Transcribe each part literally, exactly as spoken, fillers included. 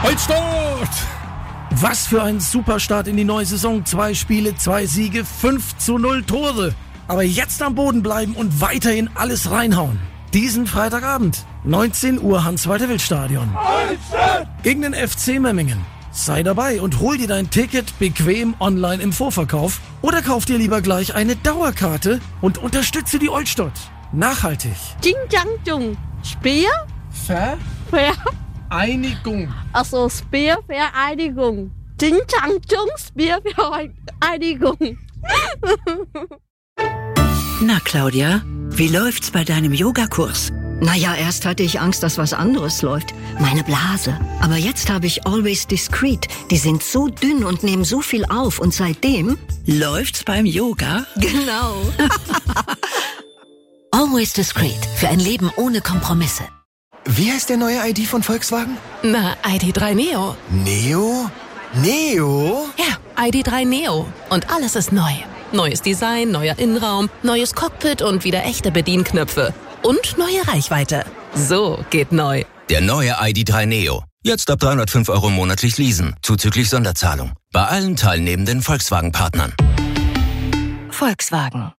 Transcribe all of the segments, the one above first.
Holzstart! Was für ein Superstart in die neue Saison. Zwei Spiele, zwei Siege, fünf zu null Tore. Aber jetzt am Boden bleiben und weiterhin alles reinhauen. Diesen Freitagabend, neunzehn Uhr, Hans-Walter-Wild-Stadion. Gegen den F C Memmingen. Sei dabei und hol dir dein Ticket bequem online im Vorverkauf oder kauf dir lieber gleich eine Dauerkarte und unterstütze die Oldstadt. Nachhaltig. Ding Dang Dung. Speer? Ver? Ver? Einigung. Achso, Speer, Vereinigung. Ding Dang Dung, Speer, Vereinigung. Na, Claudia, wie läuft's bei deinem Yogakurs? Naja, erst hatte ich Angst, dass was anderes läuft. Meine Blase. Aber jetzt habe ich Always Discreet. Die sind so dünn und nehmen so viel auf. Und seitdem... Läuft's beim Yoga? Genau. Always Discreet. Für ein Leben ohne Kompromisse. Wie heißt der neue I D von Volkswagen? Na, I D drei Neo. Neo? Neo? Ja, I D drei Neo. Und alles ist neu. Neues Design, neuer Innenraum, neues Cockpit und wieder echte Bedienknöpfe. Und neue Reichweite. So geht neu. Der neue I D drei Neo. Jetzt ab dreihundertfünf Euro monatlich leasen, zuzüglich Sonderzahlung. Bei allen teilnehmenden Volkswagen-Partnern. Volkswagen.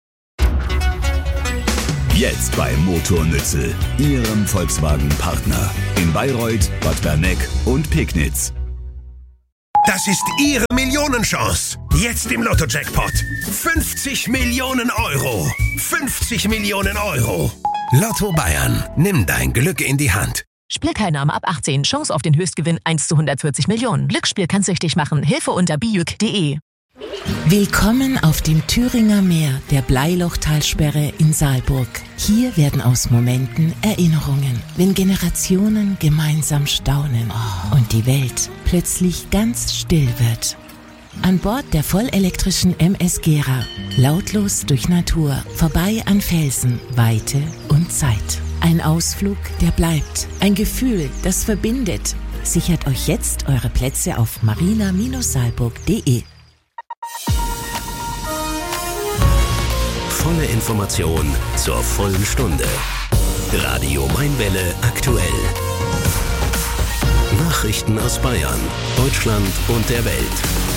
Jetzt bei Motornützel, Ihrem Volkswagen-Partner. In Bayreuth, Bad Berneck und Pegnitz. Das ist Ihre Millionenchance. Jetzt im Lotto-Jackpot. fünfzig Millionen Euro. fünfzig Millionen Euro. Lotto Bayern. Nimm dein Glück in die Hand. Spielteilnahme ab achtzehn. Chance auf den Höchstgewinn eins zu hundertvierzig Millionen. Glücksspiel kann süchtig machen. Hilfe unter bijuk punkt de. Willkommen auf dem Thüringer Meer, der Bleilochtalsperre in Saalburg. Hier werden aus Momenten Erinnerungen, wenn Generationen gemeinsam staunen und die Welt plötzlich ganz still wird. An Bord der vollelektrischen M S Gera, lautlos durch Natur, vorbei an Felsen, Weite und Zeit. Ein Ausflug, der bleibt, ein Gefühl, das verbindet. Sichert euch jetzt eure Plätze auf marina Bindestrich saalburg punkt de. Volle Information zur vollen Stunde. Radio Mainwelle aktuell. Nachrichten aus Bayern, Deutschland und der Welt.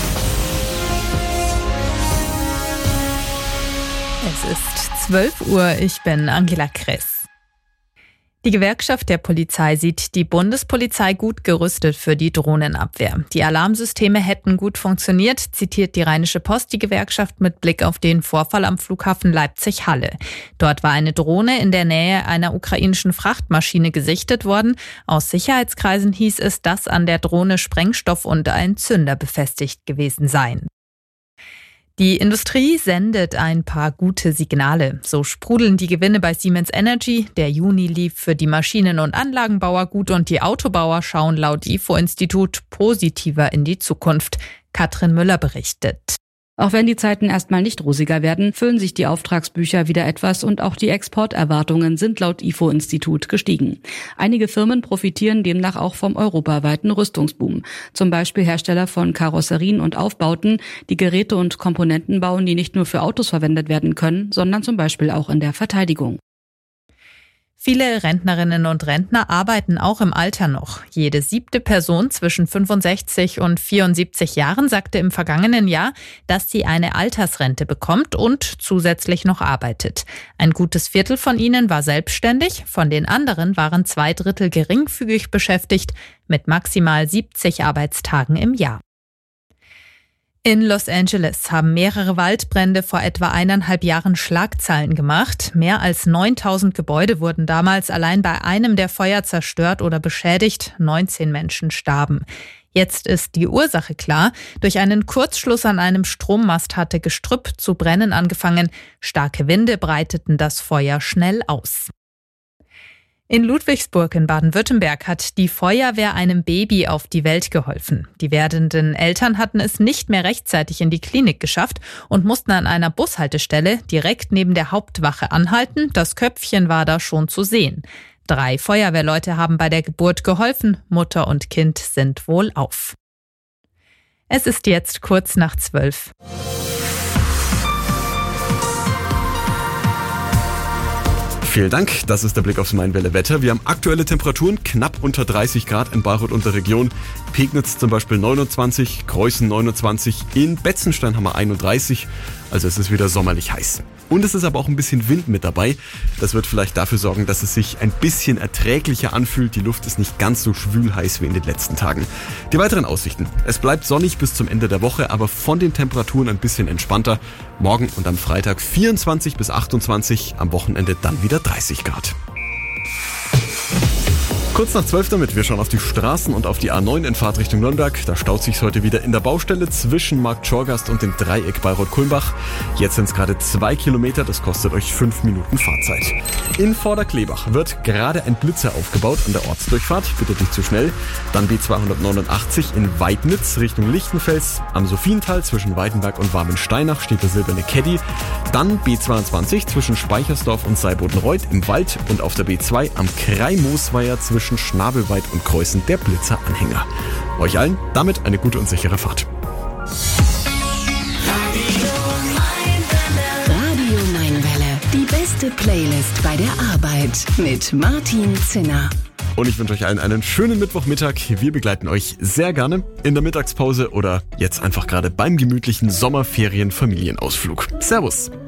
Es ist zwölf Uhr, ich bin Angela Kress. Die Gewerkschaft der Polizei sieht die Bundespolizei gut gerüstet für die Drohnenabwehr. Die Alarmsysteme hätten gut funktioniert, zitiert die Rheinische Post die Gewerkschaft mit Blick auf den Vorfall am Flughafen Leipzig-Halle. Dort war eine Drohne in der Nähe einer ukrainischen Frachtmaschine gesichtet worden. Aus Sicherheitskreisen hieß es, dass an der Drohne Sprengstoff und ein Zünder befestigt gewesen seien. Die Industrie sendet ein paar gute Signale. So sprudeln die Gewinne bei Siemens Energy. Der Juni lief für die Maschinen- und Anlagenbauer gut und die Autobauer schauen laut I F O-Institut positiver in die Zukunft. Katrin Müller berichtet. Auch wenn die Zeiten erstmal nicht rosiger werden, füllen sich die Auftragsbücher wieder etwas und auch die Exporterwartungen sind laut I F O-Institut gestiegen. Einige Firmen profitieren demnach auch vom europaweiten Rüstungsboom. Zum Beispiel Hersteller von Karosserien und Aufbauten, die Geräte und Komponenten bauen, die nicht nur für Autos verwendet werden können, sondern zum Beispiel auch in der Verteidigung. Viele Rentnerinnen und Rentner arbeiten auch im Alter noch. Jede siebte Person zwischen fünfundsechzig und vierundsiebzig Jahren sagte im vergangenen Jahr, dass sie eine Altersrente bekommt und zusätzlich noch arbeitet. Ein gutes Viertel von ihnen war selbstständig, von den anderen waren zwei Drittel geringfügig beschäftigt mit maximal siebzig Arbeitstagen im Jahr. In Los Angeles haben mehrere Waldbrände vor etwa eineinhalb Jahren Schlagzeilen gemacht. Mehr als neuntausend Gebäude wurden damals allein bei einem der Feuer zerstört oder beschädigt. neunzehn Menschen starben. Jetzt ist die Ursache klar. Durch einen Kurzschluss an einem Strommast hatte Gestrüpp zu brennen angefangen. Starke Winde breiteten das Feuer schnell aus. In Ludwigsburg in Baden-Württemberg hat die Feuerwehr einem Baby auf die Welt geholfen. Die werdenden Eltern hatten es nicht mehr rechtzeitig in die Klinik geschafft und mussten an einer Bushaltestelle direkt neben der Hauptwache anhalten. Das Köpfchen war da schon zu sehen. Drei Feuerwehrleute haben bei der Geburt geholfen. Mutter und Kind sind wohlauf. Es ist jetzt kurz nach zwölf. Vielen Dank, das ist der Blick aufs Mainwelle-Wetter. Wir haben aktuelle Temperaturen knapp unter dreißig Grad in Bayreuth und der Region. Pegnitz zum Beispiel neunundzwanzig, Kreußen neunundzwanzig, in Betzenstein haben wir einunddreißig, also es ist wieder sommerlich heiß. Und es ist aber auch ein bisschen Wind mit dabei. Das wird vielleicht dafür sorgen, dass es sich ein bisschen erträglicher anfühlt. Die Luft ist nicht ganz so schwül-heiß wie in den letzten Tagen. Die weiteren Aussichten. Es bleibt sonnig bis zum Ende der Woche, aber von den Temperaturen ein bisschen entspannter. Morgen und am Freitag vierundzwanzig bis achtundzwanzig, am Wochenende dann wieder dreißig Grad. Kurz nach zwölf damit, wir schauen auf die Straßen und auf die A neun in Fahrtrichtung Nürnberg. Da staut sich's heute wieder in der Baustelle zwischen Markt Schorgast und dem Dreieck Bayreuth-Kulmbach. Jetzt sind es gerade zwei Kilometer, das kostet euch fünf Minuten Fahrzeit. In Vorderklebach wird gerade ein Blitzer aufgebaut an der Ortsdurchfahrt, bitte nicht zu schnell. Dann B zweihundertneunundachtzig in Weidnitz Richtung Lichtenfels. Am Sophiental zwischen Weidenberg und Warmensteinach steht der silberne Caddy. Dann B zweiundzwanzig zwischen Speichersdorf und Seibodenreuth im Wald und auf der B zwei am Krei-Moosweiher zwischen Schnabelweit und Kreußen der Blitzer-Anhänger. Euch allen damit eine gute und sichere Fahrt. Radio Mainwelle, die beste Playlist bei der Arbeit mit Martin Zinner. Und ich wünsche euch allen einen schönen Mittwochmittag. Wir begleiten euch sehr gerne in der Mittagspause oder jetzt einfach gerade beim gemütlichen Sommerferien-Familienausflug. Servus!